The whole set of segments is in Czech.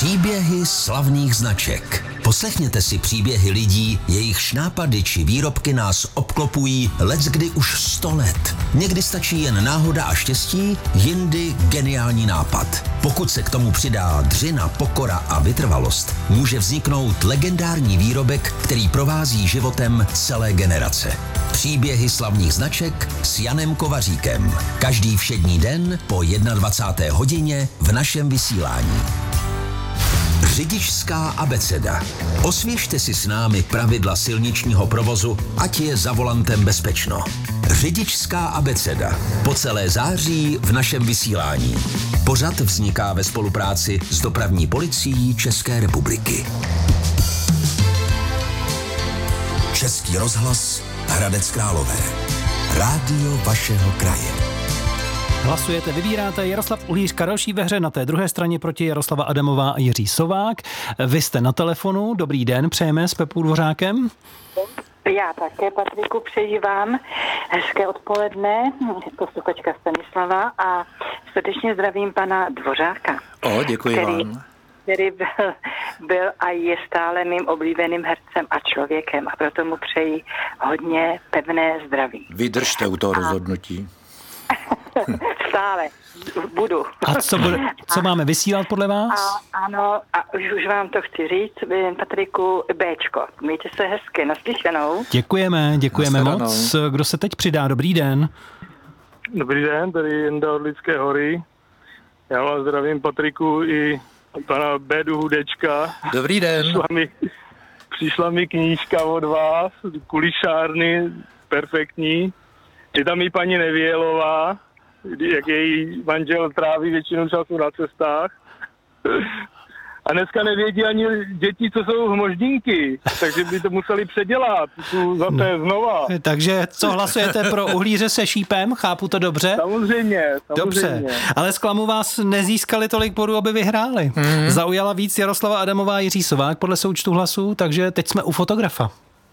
Příběhy slavných značek. Poslechněte si příběhy lidí, jejichž nápady či výrobky nás obklopují leckdy už 100 let. Někdy stačí jen náhoda a štěstí, jindy geniální nápad. Pokud se k tomu přidá dřina, pokora a vytrvalost, může vzniknout legendární výrobek, který provází životem celé generace. Příběhy slavných značek s Janem Kovaříkem. Každý všední den po 21. hodině v našem vysílání. Řidičská abeceda. Osvěžte si s námi pravidla silničního provozu, ať je za volantem bezpečno. Řidičská abeceda. Po celé září v našem vysílání. Pořad vzniká ve spolupráci s Dopravní policií České republiky. Český rozhlas Hradec Králové. Rádio vašeho kraje. Hlasujete, vybíráte. Jaroslav Uhlířka další ve hře, na té druhé straně proti Jaroslava Adamová a Jiří Sovák. Vy jste na telefonu, dobrý den, přejeme s Pepou Dvořákem. Já také, Patriku, přeji vám hezké odpoledne, posluchačka Stanislava, a srdečně zdravím pana Dvořáka. Děkuji vám. Který byl a je stále mým oblíbeným hercem a člověkem, a proto mu přeji hodně pevné zdraví. Vydržte u toho rozhodnutí. Stále budu. A co máme vysílat podle vás? Ano, a už vám to chci říct, Patriku, Bčko. Mějte se hezky, naslyšenou. Děkujeme moc. Kdo se teď přidá? Dobrý den. Dobrý den, tady Jenda od Lidské hory. Já vás zdravím, Patriku, i pana Bédu Hudečka. Dobrý den. Přišla mi knížka od vás, Kulišárny, perfektní. Je tam i paní Nevělová, jak její manžel tráví většinu času na cestách. A dneska nevědí ani děti, co jsou hmoždínky, takže by to museli předělat zase znova. Takže co hlasujete pro Uhlíře se šípem? Chápu to dobře? Samozřejmě. Dobře, ale zklamu vás, nezískali tolik bodů, aby vyhráli. Zaujala víc Jaroslava Adamová a Jiří Sovák podle součtu hlasů, takže teď jsme u fotografa.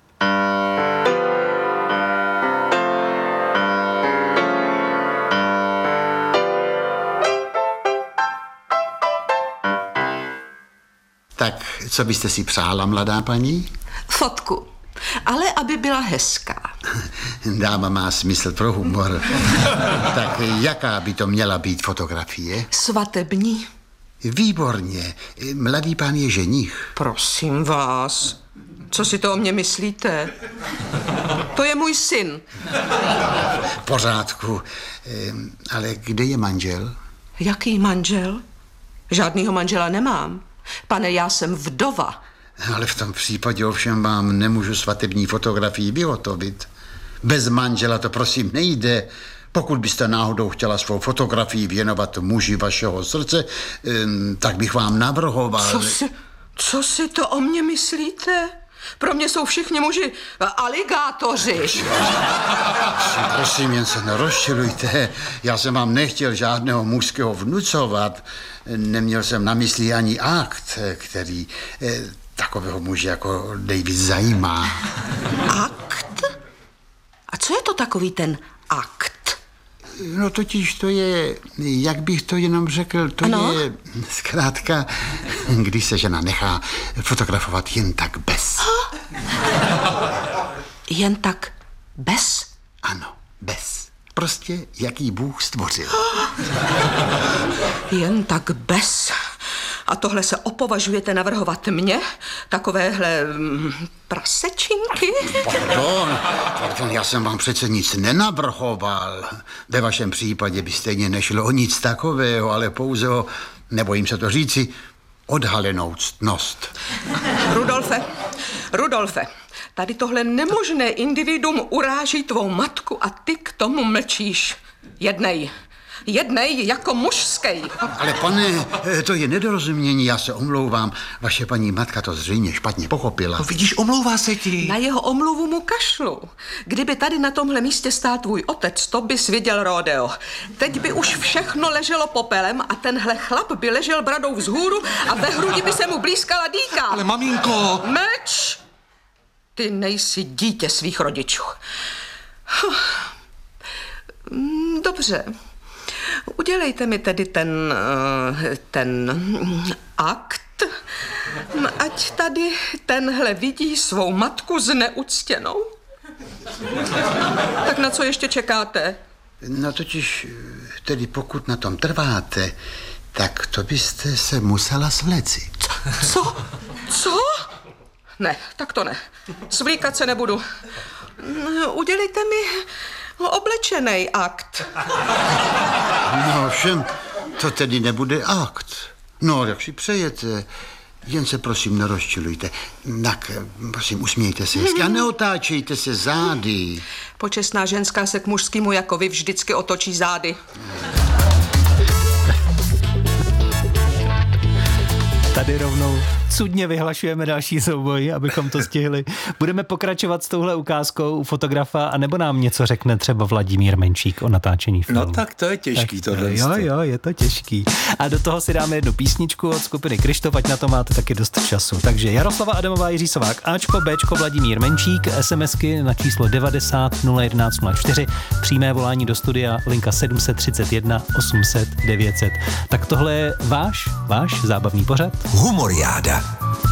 Tak, co byste si přála, mladá paní? Fotku, ale aby byla hezká. Dáma má smysl pro humor. Tak jaká by to měla být fotografie? Svatební. Výborně. Mladý pán je ženich. Prosím vás, co si to o mě myslíte? To je můj syn. V pořádku. Ale kde je manžel? Jaký manžel? Žádnýho manžela nemám. Pane, já jsem vdova. Ale v tom případě ovšem vám nemůžu svatební fotografii vyhotovit. Bez manžela to prosím nejde. Pokud byste náhodou chtěla svou fotografii věnovat muži vašeho srdce, tak bych vám navrhoval... Co si to o mě myslíte? Pro mě jsou všichni muži aligátoři. Prosím, jen se nerozčilujte. Já jsem vám nechtěl žádného mužského vnucovat. Neměl jsem na mysli ani akt, který takového muže jako David zajímá. Akt? A co je to takový ten akt? No totiž to je, jak bych to jenom řekl, to je zkrátka, když se žena nechá fotografovat jen tak bez. Jen tak bez? Ano, bez. Prostě jaký Bůh stvořil. Jen tak bez. A tohle se opovažujete navrhovat mě? Takovéhle prasečinky? Pardon, já jsem vám přece nic nenavrhoval. Ve vašem případě by stejně nešlo o nic takového, ale pouze o, nebojím se to říci, odhalenou ctnost. Rudolfe, tady tohle nemožné individuum uráží tvou matku a ty k tomu mlčíš. Jednej jako mužskej. Ale pane, to je nedorozumění, já se omlouvám. Vaše paní matka to zřejmě špatně pochopila. No vidíš, omlouvá se ti. Na jeho omluvu mu kašlu. Kdyby tady na tomhle místě stál tvůj otec, to bys viděl rodeo. Teď by už všechno leželo popelem a tenhle chlap by ležel bradou vzhůru a ve hrudi by se mu blízkala dýka. Ale maminko... Mlč! Ty nejsi dítě svých rodičů. Dobře. Udělejte mi tedy ten akt, ať tady tenhle vidí svou matku zneuctěnou. Tak na co ještě čekáte? No totiž, tedy pokud na tom trváte, tak to byste se musela svléci. Co? Ne, tak to ne. Svlíkat se nebudu. Udělejte mi oblečenej akt. No všem, to tedy nebude akt. No, jak si přejete. Jen se prosím nerozčilujte. Tak, prosím, usmějte se hezky a neotáčejte se zády. Počestná ženská se k mužskému jako vy vždycky otočí zády. Tady rovnou cudně vyhlašujeme další souboj, abychom to stihli. Budeme pokračovat s touhle ukázkou u fotografa, anebo nám něco řekne třeba Vladimír Menšík o natáčení filmu. No tak to je těžký tohle. Jo, je to těžký. A do toho si dáme jednu písničku od skupiny Kryštof, ať na to máte taky dost času. Takže Jaroslava Adamová, Jiří Sovák, Ačko, Bčko, Vladimír Menšík, SMSky na číslo 90 011 04, přímé volání do studia, linka 731 800 900. Tak tohle je váš zábavný pořad? Humoriáda.